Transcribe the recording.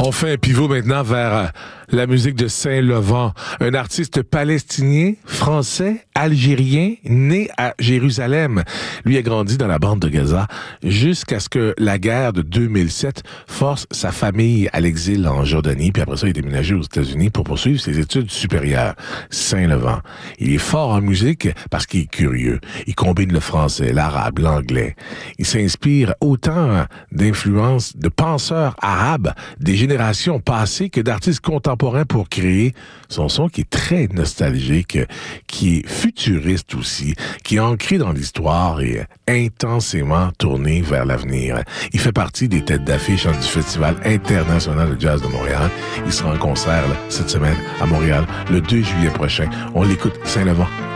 On fait un pivot maintenant vers la musique de Saint-Levant, un artiste palestinien, français, algérien, né à Jérusalem. Lui a grandi dans la bande de Gaza jusqu'à ce que la guerre de 2007 force sa famille à l'exil en Jordanie, puis après ça, il est déménagé aux États-Unis pour poursuivre ses études supérieures. Saint-Levant. Il est fort en musique parce qu'il est curieux. Il combine le français, l'arabe, l'anglais. Il s'inspire autant d'influences de penseurs arabes des générations passées que d'artistes contemporains pour créer son son qui est très nostalgique, qui est futuriste aussi, qui est ancré dans l'histoire et intensément tourné vers l'avenir. Il fait partie des têtes d'affiche du Festival international de jazz de Montréal. Il sera en concert cette semaine à Montréal le 2 juillet prochain. On l'écoute, Saint-Levant.